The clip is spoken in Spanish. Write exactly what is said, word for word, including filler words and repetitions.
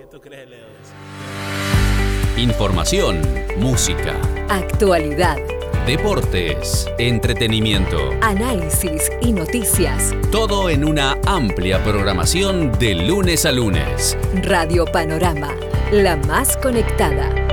tú crees, Leo? Información, música, actualidad, deportes, entretenimiento, análisis y noticias. Todo en una amplia programación de lunes a lunes. Radio Panorama, la más conectada.